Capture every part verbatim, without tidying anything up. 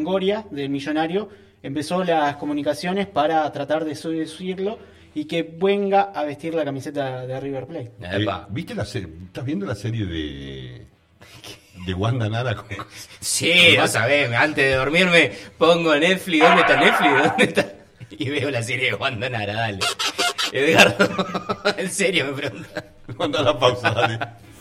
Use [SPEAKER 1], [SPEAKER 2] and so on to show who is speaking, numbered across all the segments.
[SPEAKER 1] Longoria, del Millonario, empezó las comunicaciones para tratar de subirlo y que venga a vestir la camiseta de River Plate.
[SPEAKER 2] Eh, ¿Viste la serie? ¿Estás viendo la serie de de Wanda Nara? Con...
[SPEAKER 3] Sí, no sabés, antes de dormirme pongo Netflix, ¿dónde está Netflix? ¿Dónde está? Y veo la serie de Wanda Nara, dale. Edgardo, en serio me pregunta.
[SPEAKER 2] Manda la pausa, dale.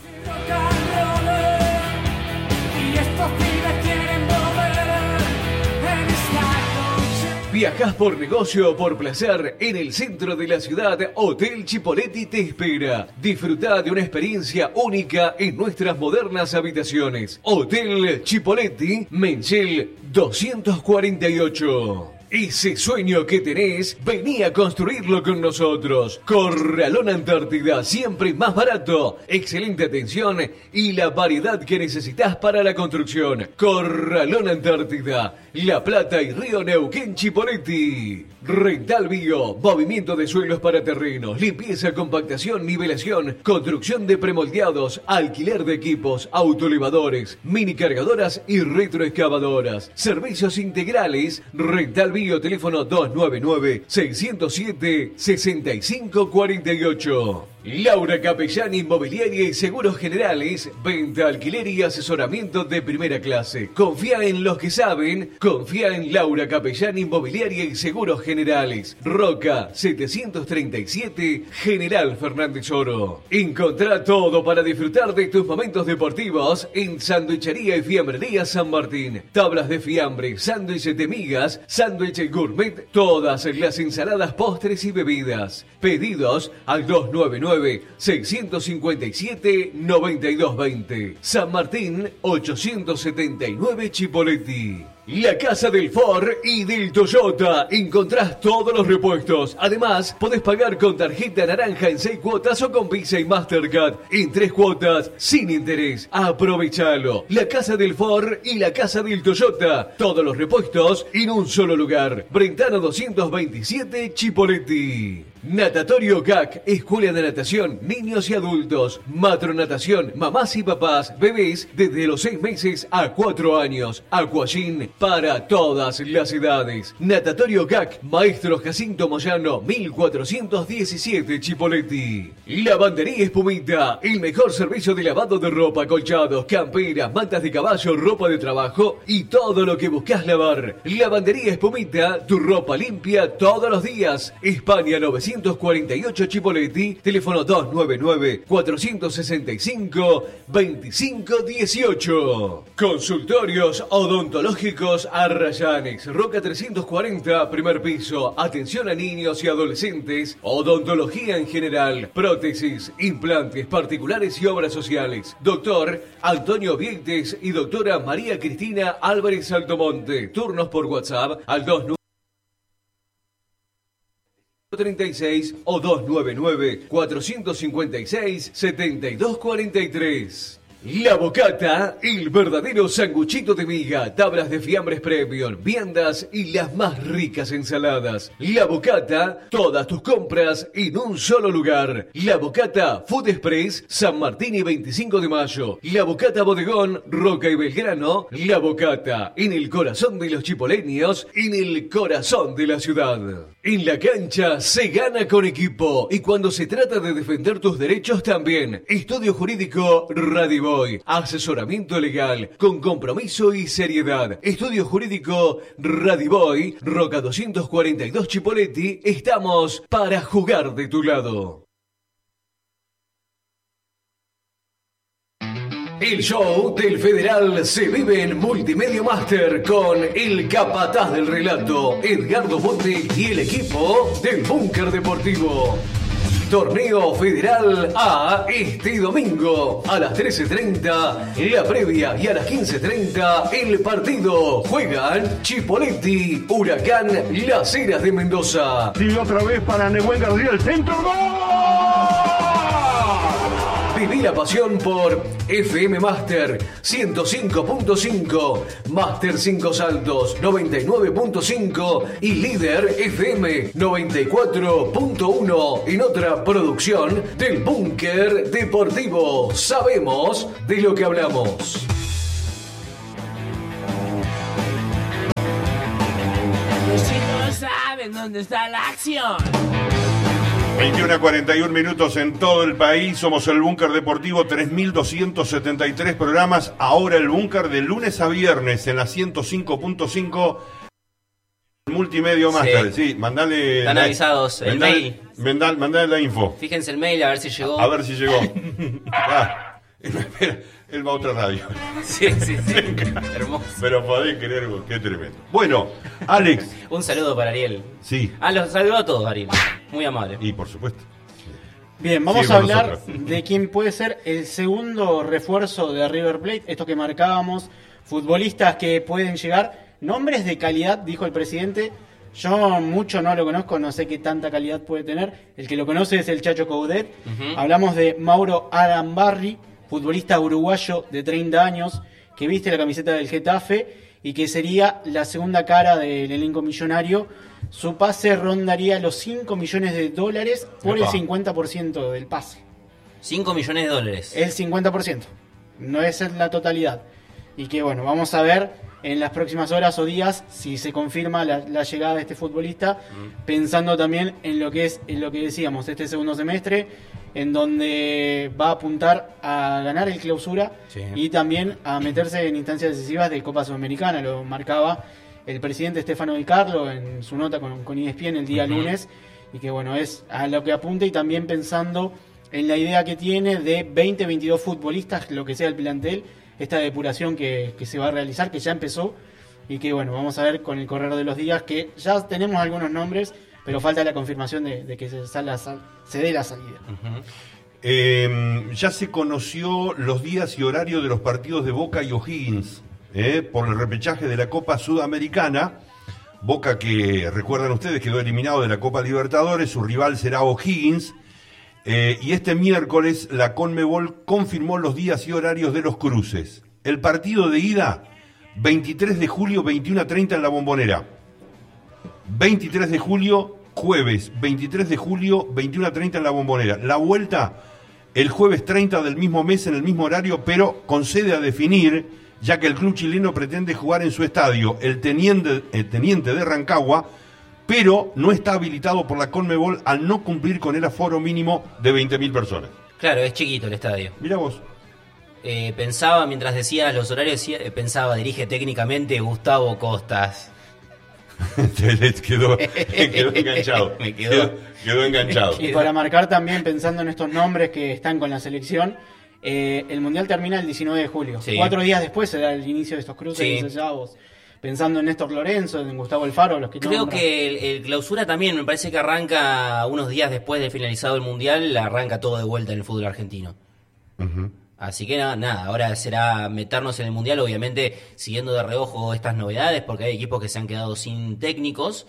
[SPEAKER 4] Viajás por negocio o por placer en el centro de la ciudad, Hotel Chipoletti te espera. Disfruta de una experiencia única en nuestras modernas habitaciones. Hotel Chipoletti, Menchel doscientos cuarenta y ocho. Ese sueño que tenés, vení a construirlo con nosotros. Corralón Antártida, siempre más barato, excelente atención y la variedad que necesitas para la construcción. Corralón Antártida, La Plata y Río Neuquén Chipoletti. Rental Bio, movimiento de suelos para terrenos, limpieza, compactación, nivelación, construcción de premoldeados, alquiler de equipos, autoelevadores, mini cargadoras y retroexcavadoras. Servicios integrales, Rental Bio, teléfono dos nueve nueve, seis cero siete, seis cinco cuatro ocho. Laura Capellán, Inmobiliaria y Seguros Generales, venta, alquiler y asesoramiento de primera clase. Confía en los que saben, confía en Laura Capellán, Inmobiliaria y Seguros Generales. Roca setecientos treinta y siete, General Fernández Oro. Encontrá todo para disfrutar de tus momentos deportivos en Sanduichería y Fiambrería San Martín. Tablas de fiambre, sándwiches de migas, sándwiches gourmet, todas las ensaladas, postres y bebidas. Pedidos al dos nueve nueve, seis cinco siete, nueve dos dos cero. San Martín ochocientos setenta y nueve Chipoletti. La Casa del Ford y del Toyota. Encontrás todos los repuestos. Además, podés pagar con tarjeta naranja en seis cuotas o con Visa y Mastercard en tres cuotas sin interés. Aprovechalo. La Casa del Ford y la Casa del Toyota. Todos los repuestos en un solo lugar. Brentano doscientos veintisiete Chipoletti. Natatorio G A C, Escuela de Natación, niños y adultos. Matronatación, mamás y papás, bebés desde los seis meses a cuatro años. Aquagym para todas las edades. Natatorio G A C, Maestro Jacinto Moyano, mil cuatrocientos diecisiete Chipoletti. Lavandería Espumita, el mejor servicio de lavado de ropa, colchados, camperas, mantas de caballo, ropa de trabajo y todo lo que buscas lavar. Lavandería Espumita, tu ropa limpia todos los días. España novecientos cuarenta y ocho Chipoletti, teléfono dos nueve nueve, cuatro seis cinco, dos cinco uno ocho. Consultorios odontológicos Arrayanes, Roca trescientos cuarenta, primer piso. Atención a niños y adolescentes, odontología en general, prótesis, implantes particulares y obras sociales. Doctor Antonio Vieites y doctora María Cristina Álvarez Altomonte. Turnos por WhatsApp al dos nueve treinta y seis o dos nueve nueve, cuatro cinco seis, siete dos cuatro tres. La Bocata, el verdadero sanguchito de miga, tablas de fiambres premium, viandas y las más ricas ensaladas. La Bocata, todas tus compras en un solo lugar. La Bocata Food Express, San Martín y veinticinco de mayo. La Bocata Bodegón, Roca y Belgrano. La Bocata, en el corazón de los chipoleños, en el corazón de la ciudad. En la cancha se gana con equipo y cuando se trata de defender tus derechos también. Estudio Jurídico Radivo. Asesoramiento legal con compromiso y seriedad. Estudio Jurídico Radiboy, Roca doscientos cuarenta y dos Chipoletti. Estamos para jugar de tu lado. El show del Federal se vive en Multimedia Master con el capataz del relato, Edgardo Monte, y el equipo del Búnker Deportivo. Torneo Federal A este domingo a las trece treinta, la previa, y a las quince treinta el partido. Juegan Chipoletti, Huracán, Las Heras de Mendoza.
[SPEAKER 5] Y otra vez para Nehuen García, el centro. ¡Gol!
[SPEAKER 4] Viví la pasión por F M Master ciento cinco punto cinco, Master cinco Saltos noventa y nueve punto cinco y Líder F M noventa y cuatro punto uno en otra producción del Búnker Deportivo. Sabemos de lo que hablamos.
[SPEAKER 3] ¿saben dónde está la acción?
[SPEAKER 2] veintiuno a cuarenta y uno minutos en todo el país. Somos el Búnker Deportivo, tres mil doscientos setenta y tres programas. Ahora el Búnker de lunes a viernes en la ciento cinco punto cinco. Multimedia Master. Sí, sí, mandale.
[SPEAKER 3] Están
[SPEAKER 2] la,
[SPEAKER 3] avisados. El
[SPEAKER 2] mandale,
[SPEAKER 3] mail.
[SPEAKER 2] Mandale, mandale la info.
[SPEAKER 3] Fíjense el mail a ver si llegó.
[SPEAKER 2] A ver si llegó. Ah, espera, él va a otra radio.
[SPEAKER 3] Sí, sí, sí. Hermoso.
[SPEAKER 2] Pero podés creer, qué tremendo. Bueno, Alex.
[SPEAKER 3] Un saludo para Ariel.
[SPEAKER 2] Sí.
[SPEAKER 3] Ah, los saludo a todos, Ariel. Muy amable.
[SPEAKER 2] Y por supuesto.
[SPEAKER 1] Bien, vamos
[SPEAKER 2] Sí,
[SPEAKER 1] a
[SPEAKER 2] con
[SPEAKER 1] hablar
[SPEAKER 2] nosotros.
[SPEAKER 1] de quién puede ser el segundo refuerzo de River Plate, esto que marcábamos, futbolistas que pueden llegar, nombres de calidad, dijo el presidente. Yo mucho no lo conozco, no sé qué tanta calidad puede tener. El que lo conoce es el Chacho Coudet.
[SPEAKER 3] Ujú.
[SPEAKER 1] Hablamos de Mauro Arambarri, futbolista uruguayo de treinta años, que viste la camiseta del Getafe y que sería la segunda cara del elenco millonario. Su pase rondaría los cinco millones de dólares por
[SPEAKER 2] Epa.
[SPEAKER 1] el cincuenta por ciento del pase.
[SPEAKER 3] cinco millones de dólares.
[SPEAKER 1] El cincuenta por ciento. No es la totalidad. Y que bueno, vamos a ver en las próximas horas o días si se confirma la, la llegada de este futbolista,
[SPEAKER 3] Mm.
[SPEAKER 1] pensando también en lo que es en lo que decíamos, este segundo semestre, en donde va a apuntar a ganar el clausura
[SPEAKER 3] Sí.
[SPEAKER 1] y también a meterse en instancias decisivas de Copa Sudamericana. Lo marcaba el presidente Stefano Di Carlo en su nota con, con E S P N el día
[SPEAKER 3] Ujú.
[SPEAKER 1] lunes, y que bueno, es a lo que apunta, y también pensando en la idea que tiene de veinte, veintidós futbolistas, lo que sea el plantel, esta depuración que, que se va a realizar, que ya empezó, y que bueno, vamos a ver con el correr de los días, que ya tenemos algunos nombres, pero falta la confirmación de, de que se, sal- se dé la salida.
[SPEAKER 3] Ujú.
[SPEAKER 2] Eh, ya se conoció los días y horarios de los partidos de Boca y O'Higgins eh, por el repechaje de la Copa Sudamericana. Boca, que recuerdan ustedes, quedó eliminado de la Copa Libertadores, su rival será O'Higgins. Eh, y este miércoles la Conmebol confirmó los días y horarios de los cruces. El partido de ida, veintitrés de julio, veintiuno a treinta en la Bombonera. veintitrés de julio, jueves, veintitrés de julio, veintiuno a treinta en la Bombonera. La vuelta, el jueves treinta del mismo mes en el mismo horario, pero con sede a definir, ya que el club chileno pretende jugar en su estadio, el Teniente, el Teniente de Rancagua, pero no está habilitado por la Conmebol al no cumplir con el aforo mínimo de veinte mil personas.
[SPEAKER 3] Claro, es chiquito el estadio.
[SPEAKER 2] Mira vos.
[SPEAKER 3] Eh, pensaba, mientras decías los horarios, decía- eh, pensaba, dirige técnicamente Gustavo Costas.
[SPEAKER 2] quedó, quedó enganchado.
[SPEAKER 3] Me quedó.
[SPEAKER 2] Quedó, quedó enganchado.
[SPEAKER 1] Y para marcar también, pensando en estos nombres que están con la selección, eh, el Mundial termina el diecinueve de julio.
[SPEAKER 3] Sí.
[SPEAKER 1] Cuatro días después será el inicio de estos cruces.
[SPEAKER 3] Sí.
[SPEAKER 1] Entonces ya vos, pensando en Néstor Lorenzo, en Gustavo Alfaro, los que
[SPEAKER 3] Creo
[SPEAKER 1] nombran.
[SPEAKER 3] que el, el clausura también, me parece que arranca unos días después de finalizado el Mundial, arranca todo de vuelta en el fútbol argentino.
[SPEAKER 2] Ujú.
[SPEAKER 3] Así que nada, nada, ahora será meternos en el Mundial, obviamente siguiendo de reojo estas novedades, porque hay equipos que se han quedado sin técnicos.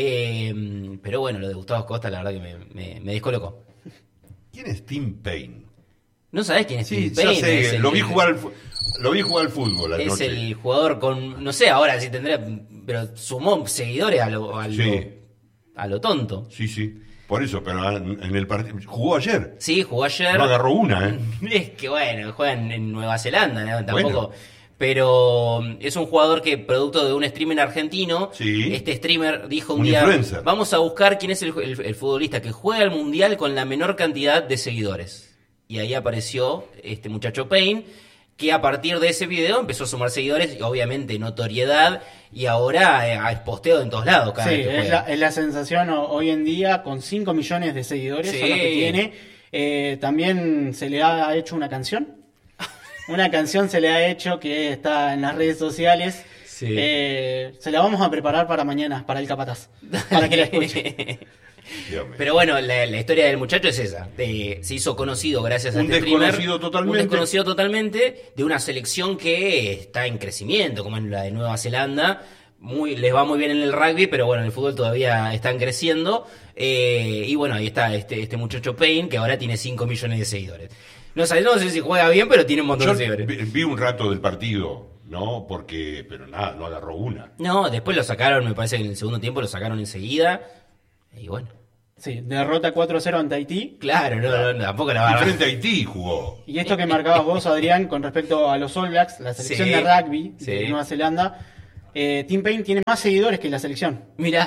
[SPEAKER 3] Eh, pero bueno, lo de Gustavo Costa, la verdad que me, me, me descolocó.
[SPEAKER 2] ¿Quién es Tim Payne?
[SPEAKER 3] ¿No sabés quién es
[SPEAKER 2] Sí,
[SPEAKER 3] Tim
[SPEAKER 2] ya
[SPEAKER 3] Payne?
[SPEAKER 2] sé,
[SPEAKER 3] Es el-
[SPEAKER 2] lo vi jugar al, fu- lo vi jugar al fútbol
[SPEAKER 3] Es
[SPEAKER 2] anoche.
[SPEAKER 3] el jugador con, no sé ahora si tendrá, pero sumó seguidores a lo, a lo,
[SPEAKER 2] Sí.
[SPEAKER 3] a lo tonto.
[SPEAKER 2] Sí, sí. Por eso, pero en el partido jugó ayer.
[SPEAKER 3] Sí, jugó ayer.
[SPEAKER 2] No agarró una, ¿eh?
[SPEAKER 3] Es que bueno, juegan en Nueva Zelanda, ¿no? Tampoco.
[SPEAKER 2] Bueno.
[SPEAKER 3] Pero um, es un jugador que, producto de un streamer argentino,
[SPEAKER 2] Sí.
[SPEAKER 3] este streamer dijo un,
[SPEAKER 2] Un
[SPEAKER 3] día:
[SPEAKER 2] influencer.
[SPEAKER 3] vamos a buscar quién es el, el- el futbolista que juega el mundial con la menor cantidad de seguidores. Y ahí apareció este muchacho Payne, que a partir de ese video empezó a sumar seguidores, y obviamente notoriedad, y ahora eh, es posteado en todos lados cada
[SPEAKER 1] Sí,
[SPEAKER 3] vez que
[SPEAKER 1] es
[SPEAKER 3] juega.
[SPEAKER 1] la, es la sensación ho- hoy en día, con cinco millones de seguidores
[SPEAKER 3] Sí.
[SPEAKER 1] son los que tiene. Eh, también se le ha hecho una canción. Una canción se le ha hecho que está en las redes sociales.
[SPEAKER 3] Sí.
[SPEAKER 1] Eh, se la vamos a preparar para mañana, para el capataz, para que la escuche.
[SPEAKER 2] Dios mío.
[SPEAKER 3] Pero bueno, la, la historia del muchacho es esa. Eh, se hizo conocido gracias a
[SPEAKER 2] Un
[SPEAKER 3] este streamer.
[SPEAKER 2] desconocido totalmente.
[SPEAKER 3] Un desconocido totalmente de una selección que está en crecimiento, como en la de Nueva Zelanda. Muy, les va muy bien en el rugby, pero bueno, en el fútbol todavía están creciendo. Eh, y bueno, ahí está este, este muchacho Payne, que ahora tiene cinco millones de seguidores. No sé, no sé si juega bien, pero tiene un montón
[SPEAKER 2] Yo
[SPEAKER 3] de seguidores.
[SPEAKER 2] vi, vi un rato del partido, ¿no? Porque, pero nada, no agarró una.
[SPEAKER 3] No, después lo sacaron, me parece que en el segundo tiempo lo sacaron enseguida. Y bueno,
[SPEAKER 1] Sí, derrota cuatro a cero ante Haití.
[SPEAKER 3] claro, no, no, tampoco la
[SPEAKER 2] Y
[SPEAKER 3] va
[SPEAKER 2] frente a Haití jugó.
[SPEAKER 1] Y esto que marcabas vos, Adrián, con respecto a los All Blacks, la selección
[SPEAKER 3] Sí,
[SPEAKER 1] de rugby de
[SPEAKER 3] sí.
[SPEAKER 1] Nueva Zelanda, eh, Tim Payne tiene más seguidores que la selección.
[SPEAKER 3] Mirá.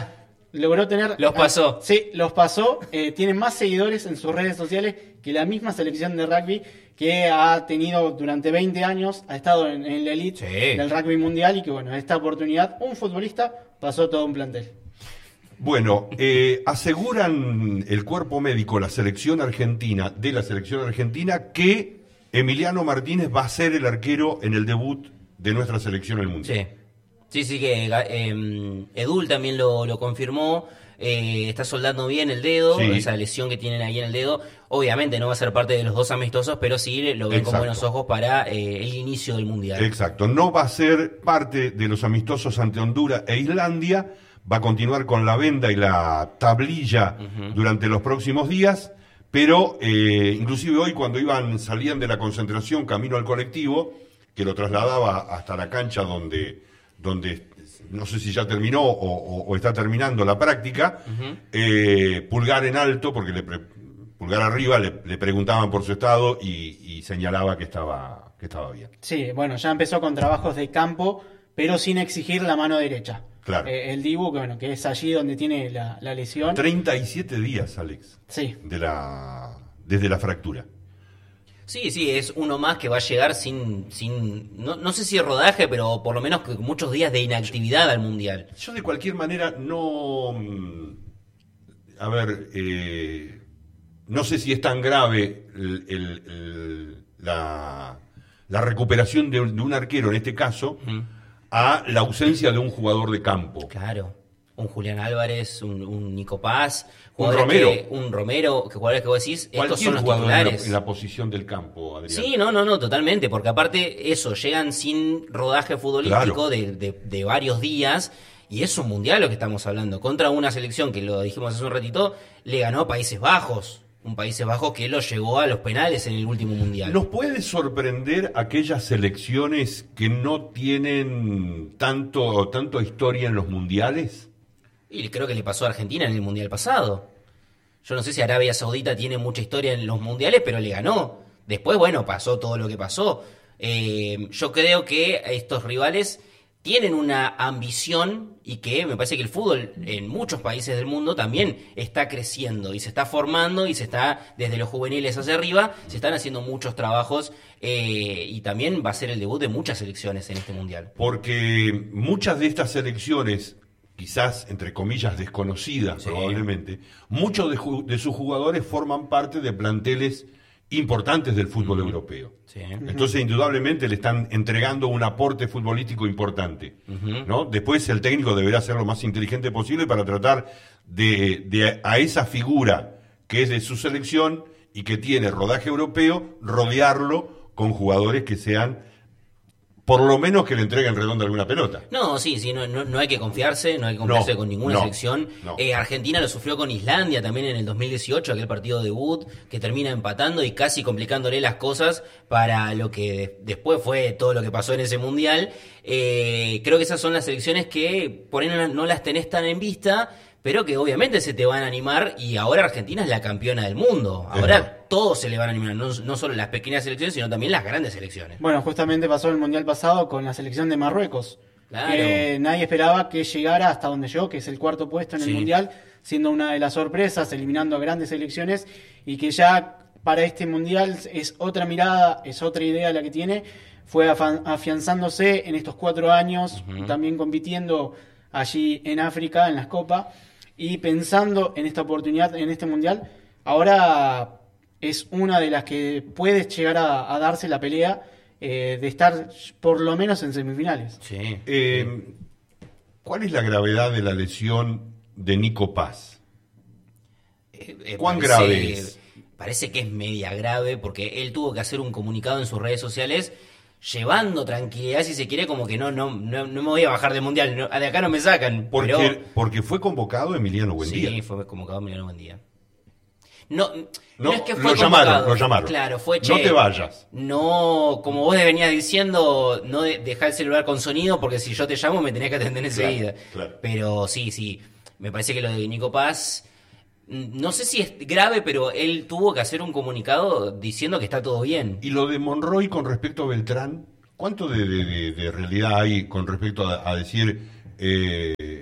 [SPEAKER 1] logró tener...
[SPEAKER 3] Los pasó.
[SPEAKER 1] Sí, los pasó. Eh, tiene más seguidores en sus redes sociales que la misma selección de rugby que ha tenido durante veinte años, ha estado en, en la elite
[SPEAKER 3] Sí.
[SPEAKER 1] del rugby mundial y que, bueno, esta oportunidad, un futbolista pasó todo un plantel.
[SPEAKER 2] Bueno, eh, aseguran el cuerpo médico, la selección argentina, de la selección argentina, que Emiliano Martínez va a ser el arquero en el debut de nuestra selección en el Mundial.
[SPEAKER 3] Sí, sí, sí que eh, Edul también lo, lo confirmó. Eh, está soldando bien el dedo,
[SPEAKER 2] Sí.
[SPEAKER 3] esa lesión que tienen ahí en el dedo. Obviamente no va a ser parte de los dos amistosos, pero sí lo ven
[SPEAKER 2] Exacto.
[SPEAKER 3] con buenos ojos para eh, el inicio del Mundial.
[SPEAKER 2] Exacto, no va a ser parte de los amistosos ante Honduras e Islandia, va a continuar con la venda y la tablilla uh-huh. durante los próximos días, pero eh, inclusive hoy cuando iban salían de la concentración camino al colectivo, que lo trasladaba hasta la cancha donde, donde no sé si ya terminó o, o, o está terminando la práctica, uh-huh. eh, pulgar en alto, porque le pre, pulgar arriba, le, le preguntaban por su estado y, y señalaba que estaba, que estaba bien.
[SPEAKER 1] Sí, bueno, ya empezó con trabajos de campo, pero sin exigir la mano derecha.
[SPEAKER 2] Claro.
[SPEAKER 1] Eh, el Dibu, que bueno, que es allí donde tiene la, la lesión.
[SPEAKER 2] treinta y siete días, Alex.
[SPEAKER 1] Sí.
[SPEAKER 2] De la, desde la fractura.
[SPEAKER 3] Sí, sí, es uno más que va a llegar sin, sin no, no sé si rodaje, pero por lo menos con muchos días de inactividad al Mundial.
[SPEAKER 2] Yo de cualquier manera no... A ver, eh, no sé si es tan grave el, el, el, la, la recuperación de, de un arquero, en este caso, uh-huh. a la ausencia de un jugador de campo.
[SPEAKER 3] Claro, un Julián Álvarez, un, un Nico Paz,
[SPEAKER 2] un Romero,
[SPEAKER 3] que, un Romero, que jugadores que vos decís, estos son los
[SPEAKER 2] titulares.
[SPEAKER 3] En la,
[SPEAKER 2] en la posición del campo, Adrián.
[SPEAKER 3] Sí, no, no, no, totalmente, porque aparte eso, llegan sin rodaje futbolístico claro. de, de, de varios días, y es un mundial lo que estamos hablando, contra una selección que lo dijimos hace un ratito, le ganó a Países Bajos. Un Países Bajos que lo llevó a los penales en el último mundial.
[SPEAKER 2] ¿Nos puede sorprender aquellas selecciones que no tienen tanto, tanto historia en los mundiales?
[SPEAKER 3] Y creo que le pasó a Argentina en el mundial pasado. Yo no sé si Arabia Saudita tiene mucha historia en los mundiales, pero le ganó. Después, bueno, pasó todo lo que pasó. Eh, yo creo que estos rivales tienen una ambición y que me parece que el fútbol en muchos países del mundo también está creciendo y se está formando y se está, desde los juveniles hacia arriba, se están haciendo muchos trabajos eh, y también va a ser el debut de muchas selecciones en este mundial.
[SPEAKER 2] Porque muchas de estas selecciones, quizás entre comillas desconocidas sí. probablemente, muchos de, ju- de sus jugadores forman parte de planteles importantes del fútbol uh-huh. europeo.
[SPEAKER 3] Sí.
[SPEAKER 2] Entonces, indudablemente, le están entregando un aporte futbolístico importante. Uh-huh. ¿no? Después, el técnico deberá ser lo más inteligente posible para tratar de, de a esa figura que es de su selección y que tiene rodaje europeo, rodearlo con jugadores que sean, por lo menos que le entreguen redonda alguna pelota.
[SPEAKER 3] No, sí, sí, no, no, no hay que confiarse, no hay que confiarse no, con ninguna
[SPEAKER 2] no,
[SPEAKER 3] selección.
[SPEAKER 2] No.
[SPEAKER 3] Eh, Argentina lo sufrió con Islandia también en el dos mil dieciocho, aquel partido de debut, que termina empatando y casi complicándole las cosas para lo que de, después fue todo lo que pasó en ese mundial. Eh, creo que esas son las selecciones que por ahí no, no las tenés tan en vista, pero que obviamente se te van a animar, y ahora Argentina es la campeona del mundo. Ahora uh-huh. todos se le van a animar, no, no solo las pequeñas selecciones, sino también las grandes selecciones.
[SPEAKER 1] Bueno, justamente pasó el Mundial pasado con la selección de Marruecos.
[SPEAKER 3] Claro.
[SPEAKER 1] Que nadie esperaba que llegara hasta donde llegó, que es el cuarto puesto en
[SPEAKER 3] sí.
[SPEAKER 1] el Mundial, siendo una de las sorpresas, eliminando a grandes selecciones, y que ya para este Mundial es otra mirada, es otra idea la que tiene. Fue afianzándose en estos cuatro años, uh-huh. también compitiendo allí en África, en las Copas, y pensando en esta oportunidad, en este Mundial, ahora es una de las que puede llegar a, a darse la pelea eh, de estar por lo menos en semifinales.
[SPEAKER 3] Sí.
[SPEAKER 2] Eh, ¿Cuál es la gravedad de la lesión de Nico Paz?
[SPEAKER 3] Eh, eh,
[SPEAKER 2] ¿Cuán
[SPEAKER 3] parece,
[SPEAKER 2] grave es?
[SPEAKER 3] Parece que es media grave, porque él tuvo que hacer un comunicado en sus redes sociales llevando tranquilidad, si se quiere, como que no no no, no me voy a bajar del mundial, no, de acá no me sacan.
[SPEAKER 2] Porque,
[SPEAKER 3] pero...
[SPEAKER 2] porque fue convocado Emiliano Buendía.
[SPEAKER 3] Sí, fue convocado Emiliano Buendía. No, no,
[SPEAKER 2] no
[SPEAKER 3] es que fue
[SPEAKER 2] lo llamaron,
[SPEAKER 3] convocado.
[SPEAKER 2] lo llamaron.
[SPEAKER 3] Claro, fue che,
[SPEAKER 2] no te vayas.
[SPEAKER 3] No, como vos venías diciendo, no de, dejar el celular con sonido, porque si yo te llamo me tenés que atender enseguida.
[SPEAKER 2] Claro, claro.
[SPEAKER 3] Pero sí, sí, me parece que lo de Nico Paz, no sé si es grave, pero él tuvo que hacer un comunicado diciendo que está todo bien.
[SPEAKER 2] Y lo de Monroy con respecto a Beltrán, ¿cuánto de, de, de, de realidad hay con respecto a, a decir, eh,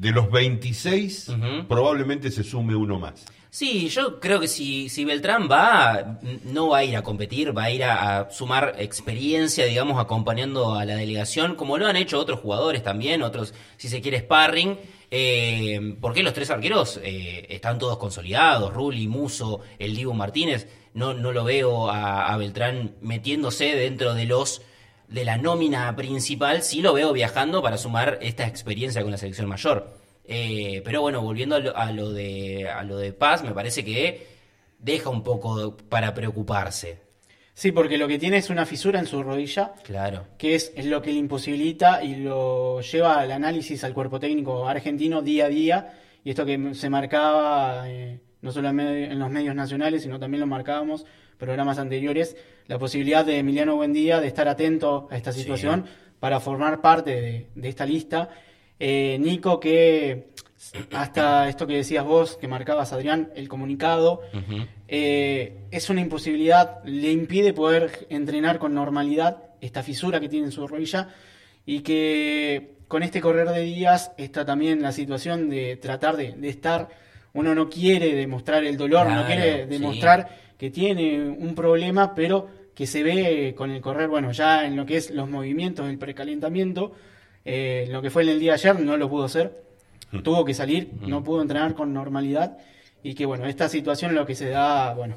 [SPEAKER 2] de los veintiséis,
[SPEAKER 3] Ujú.
[SPEAKER 2] probablemente se sume uno más.
[SPEAKER 3] Sí, yo creo que si, si Beltrán va, no va a ir a competir, va a ir a, a sumar experiencia, digamos, acompañando a la delegación, como lo han hecho otros jugadores también, otros, si se quiere, sparring, eh, porque los tres arqueros eh, están todos consolidados, Rulli, Musso, el Dibu Martínez, no, no lo veo a, a Beltrán metiéndose dentro de los de la nómina principal, sí lo veo viajando para sumar esta experiencia con la selección mayor. Eh, pero bueno, volviendo a lo, a lo de a lo de Paz, me parece que deja un poco para preocuparse.
[SPEAKER 1] Sí, porque lo que tiene es una fisura en su rodilla,
[SPEAKER 3] Claro.
[SPEAKER 1] que es, es lo que le imposibilita y lo lleva al análisis al cuerpo técnico argentino día a día. Y esto que se marcaba, eh, no solo en, medio- en los medios nacionales, sino también lo marcábamos programas anteriores, la posibilidad de Emiliano Buendía de estar atento a esta situación para formar parte de, de esta lista. Eh, Nico, que hasta esto que decías vos, que marcabas, Adrián, el comunicado,
[SPEAKER 3] Ujú.
[SPEAKER 1] eh, es una imposibilidad, le impide poder entrenar con normalidad esta fisura que tiene en su rodilla, y que con este correr de días está también la situación de tratar de, de estar, uno no quiere demostrar el dolor, no
[SPEAKER 3] Claro,
[SPEAKER 1] quiere
[SPEAKER 3] sí.
[SPEAKER 1] demostrar que tiene un problema, pero que se ve con el correr, bueno, ya en lo que es los movimientos, el precalentamiento, eh, lo que fue en el día de ayer no lo pudo hacer, tuvo que salir, no pudo entrenar con normalidad, y que bueno, esta situación lo que se da, bueno,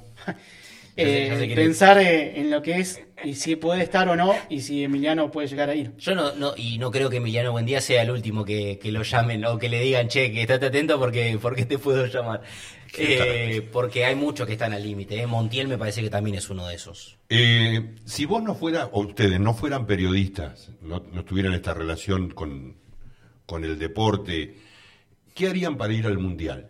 [SPEAKER 1] eh,
[SPEAKER 3] Ya se quiere-
[SPEAKER 1] pensar eh, en lo que es y si puede estar o no, y si Emiliano puede llegar a ir.
[SPEAKER 3] Yo no, no, y no creo que Emiliano Buendía sea el último que, que lo llamen o que le digan, che, que estate atento porque, porque te puedo llamar. Eh, porque hay muchos que están al límite. ¿eh? Montiel me parece que también es uno de esos.
[SPEAKER 2] Eh, si vos no fueras, o ustedes no fueran periodistas, no, no tuvieran esta relación con, con el deporte, ¿qué harían para ir al Mundial?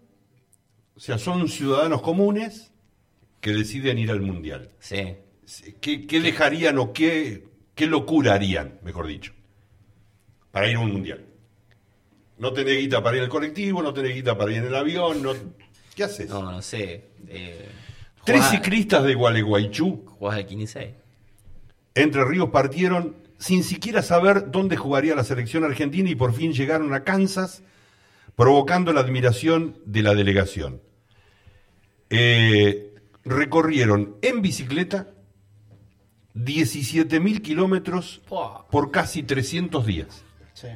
[SPEAKER 2] O sea, son ciudadanos comunes que deciden ir al Mundial.
[SPEAKER 3] Sí.
[SPEAKER 2] ¿Qué, qué dejarían o qué, qué locura harían, mejor dicho, para ir a un Mundial? No tenés guita para ir en el colectivo, no tenés guita para ir en el avión, no... ¿Qué haces?
[SPEAKER 3] No, no sé. Eh,
[SPEAKER 2] Tres
[SPEAKER 3] jugás-
[SPEAKER 2] ciclistas de Gualeguaychú,
[SPEAKER 3] jugás al quince seis.
[SPEAKER 2] Entre Ríos, partieron sin siquiera saber dónde jugaría la selección argentina y por fin llegaron a Kansas, provocando la admiración de la delegación. Eh, recorrieron en bicicleta diecisiete mil kilómetros
[SPEAKER 3] Pua.
[SPEAKER 2] por casi trescientos días.
[SPEAKER 1] Sí.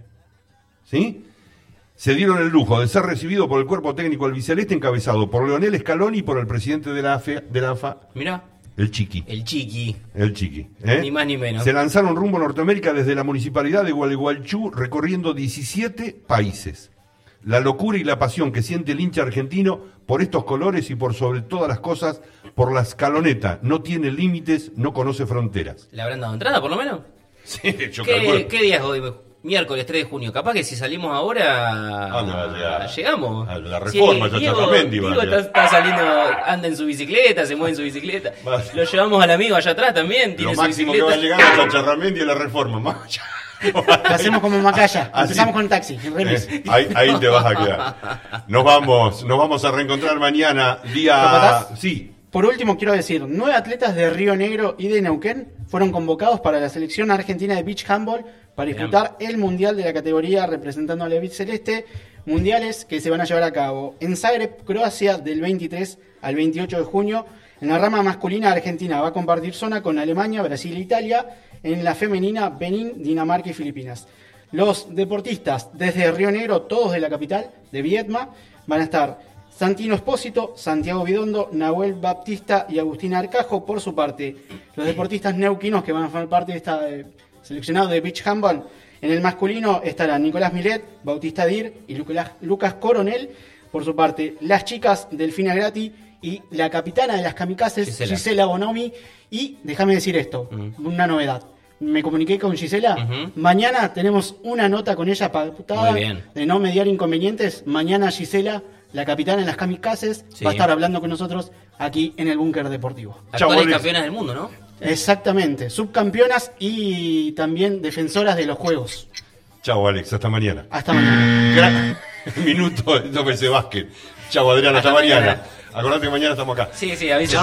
[SPEAKER 2] ¿Sí? Se dieron el lujo de ser recibido por el cuerpo técnico albiceleste encabezado por Leonel Scaloni y por el presidente de la A F A, de la A F A,
[SPEAKER 3] Mirá,
[SPEAKER 2] el Chiqui.
[SPEAKER 3] el Chiqui.
[SPEAKER 2] El Chiqui. ¿eh?
[SPEAKER 3] Ni más ni menos.
[SPEAKER 2] Se lanzaron rumbo a Norteamérica desde la municipalidad de Gualeguaychú, recorriendo diecisiete países. La locura y la pasión que siente el hincha argentino por estos colores y por sobre todas las cosas, por la escaloneta. No tiene límites, no conoce fronteras.
[SPEAKER 3] ¿Le habrán dado entrada por lo menos?
[SPEAKER 2] Sí, yo
[SPEAKER 3] ¿Qué,
[SPEAKER 2] calculo.
[SPEAKER 3] ¿Qué día es hoy? Miércoles tres de junio. Capaz que si salimos ahora.
[SPEAKER 2] ¿A dónde va a llegar?
[SPEAKER 3] Llegamos.
[SPEAKER 2] A la Reforma, ya
[SPEAKER 3] Diego,
[SPEAKER 2] Charramendi va a
[SPEAKER 3] Diego
[SPEAKER 2] llegar.
[SPEAKER 3] está, está saliendo, anda en su bicicleta, se mueve en su bicicleta.
[SPEAKER 2] Va.
[SPEAKER 3] Lo llevamos al amigo allá atrás también. Tiene
[SPEAKER 2] Lo
[SPEAKER 3] su
[SPEAKER 2] máximo que va
[SPEAKER 3] bicicleta.
[SPEAKER 2] a llegar es a Charramendi y a la Reforma. Más allá.
[SPEAKER 1] Hacemos como Macaya,
[SPEAKER 2] Así.
[SPEAKER 1] empezamos con taxi, en remis.
[SPEAKER 2] Eh, ahí, ahí te vas a quedar. Nos vamos, nos vamos a reencontrar mañana, día...
[SPEAKER 1] ¿Capataz?
[SPEAKER 2] Sí.
[SPEAKER 1] Por último, quiero decir, nueve atletas de Río Negro y de Neuquén fueron convocados para la selección argentina de beach handball para disputar el mundial de la categoría representando a la celeste, mundiales que se van a llevar a cabo en Zagreb, Croacia, del veintitrés al veintiocho de junio. En la rama masculina, Argentina va a compartir zona con Alemania, Brasil e Italia. En la femenina, Benín, Dinamarca y Filipinas. Los deportistas desde Río Negro, todos de la capital, de Viedma, van a estar Santino Espósito, Santiago Vidondo, Nahuel Baptista y Agustín Arcajo. Por su parte, los deportistas neuquinos que van a formar parte de esta eh, seleccionado de beach handball, en el masculino estarán Nicolás Milet, Bautista Dir y Lucas, Lucas Coronel. Por su parte, las chicas Delfina Grati y la capitana de las kamikazes,
[SPEAKER 3] Gisela.
[SPEAKER 1] Gisela Bonomi. Y déjame decir esto,
[SPEAKER 3] Ujú.
[SPEAKER 1] una novedad. Me comuniqué con Gisela.
[SPEAKER 3] Ujú.
[SPEAKER 1] Mañana tenemos una nota con ella pautada
[SPEAKER 3] Muy bien.
[SPEAKER 1] de no mediar inconvenientes. Mañana Gisela, la capitana de las kamikazes,
[SPEAKER 3] Sí.
[SPEAKER 1] va a estar hablando con nosotros aquí en el Búnker Deportivo.
[SPEAKER 2] Chau,
[SPEAKER 3] Actuales
[SPEAKER 2] Alex.
[SPEAKER 3] campeonas del mundo, ¿no?
[SPEAKER 1] Exactamente, subcampeonas y también defensoras de los juegos.
[SPEAKER 2] Chao, Alex, hasta mañana.
[SPEAKER 1] Hasta mañana.
[SPEAKER 2] Gran minuto de Tope ese básquet. Chao, Adrián, hasta,
[SPEAKER 3] Hasta
[SPEAKER 2] mañana.
[SPEAKER 3] mañana.
[SPEAKER 2] Acordate que mañana estamos acá.
[SPEAKER 3] Sí, sí, avisa.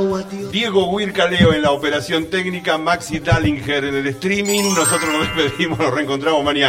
[SPEAKER 2] Diego Huircaleo en la operación técnica, Maxi Dallinger en el streaming. Nosotros nos despedimos, nos reencontramos mañana.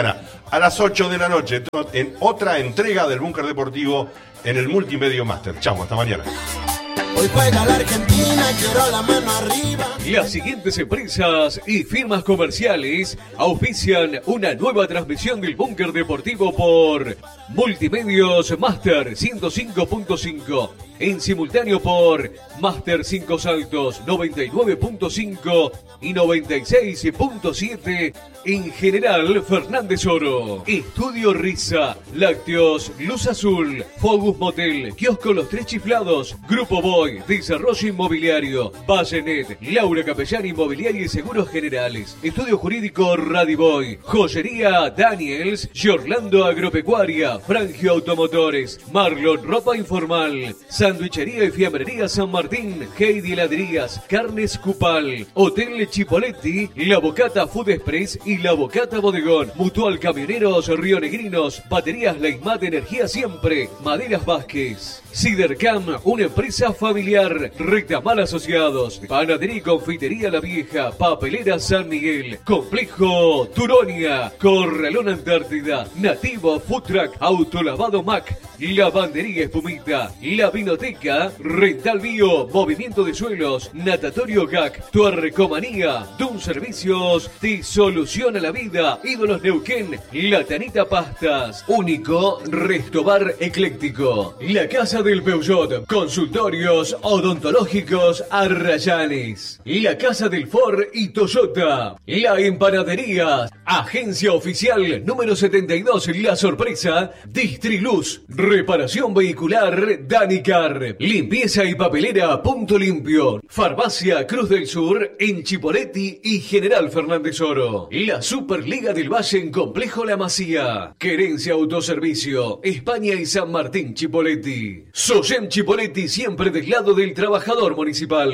[SPEAKER 2] a las ocho de la noche, en otra entrega del Búnker Deportivo en el Multimedia Master. Chau, hasta mañana.
[SPEAKER 6] Hoy juega la Argentina, quiero la mano arriba.
[SPEAKER 4] Las siguientes empresas y firmas comerciales auspician una nueva transmisión del Búnker Deportivo por Multimedios Master ciento cinco punto cinco. En simultáneo por Master cinco Saltos noventa y nueve punto cinco y noventa y seis punto siete. En general, Fernández Oro. Estudio Risa, Lácteos, Luz Azul, Focus Motel, Kiosco Los Tres Chiflados, Grupo Boy, Desarrollo Inmobiliario, Vallenet, Laura Capellán Inmobiliaria y Seguros Generales, Estudio Jurídico Radiboy, Joyería Daniels, Giorlando Agropecuaria, Frangio Automotores, Marlon Ropa Informal, Sandwichería y Fiambrería San Martín, Heidi Heladerías, Carnes Cupal, Hotel Chipoletti, La Bocata Food Express y La Bocata Bodegón, Mutual Camioneros Rionegrinos, Baterías Leitmat Energía Siempre, Maderas Vázquez, Cidercam, una empresa familiar, Rectamal Asociados, Panadería y Confitería La Vieja, Papelera San Miguel, Complejo Turonia, Corralón Antártida, Nativo Food Truck, Autolavado Mac, Lavandería Espumita, La Vinoteca, Rental Bio, Movimiento de Suelos, Natatorio G A C, Tuarrecomanía, Dun Servicios, te soluciona la vida, Ídolos Neuquén, La Tanita Pastas, Único Restobar Ecléctico, La Casa del Peugeot, Consultorios Odontológicos Arrayanes, La Casa del Ford y Toyota, La Empanadería, Agencia Oficial número setenta y dos, La Sorpresa, Distriluz, Reparación Vehicular Danicar, Limpieza y Papelera Punto Limpio, Farmacia Cruz del Sur en Chipoletti y General Fernández Oro, la Superliga del Valle en Complejo La Masía, Querencia Autoservicio, España y San Martín Chipoletti, Soyem Chipoletti siempre del lado del trabajador municipal,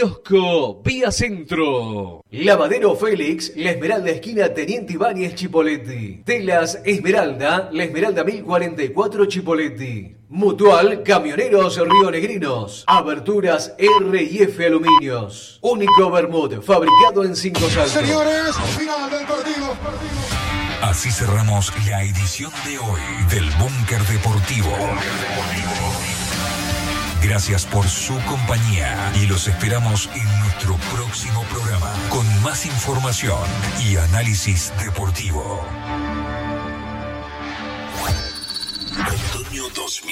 [SPEAKER 4] Kiosco Vía Centro, Lavadero Félix, La Esmeralda esquina Teniente Ibáñez Chipoletti, Telas Esmeralda, La Esmeralda mil cuarenta y cuatro Chipoletti, Mutual Camioneros Rionegrinos, Aberturas R y F Aluminios, Único Bermud, fabricado en Cinco Saltos.
[SPEAKER 6] Señores, final del partido.
[SPEAKER 7] Así cerramos la edición de hoy del Búnker Deportivo. Gracias por su compañía y los esperamos en nuestro próximo programa con más información y análisis deportivo. Otoño dos mil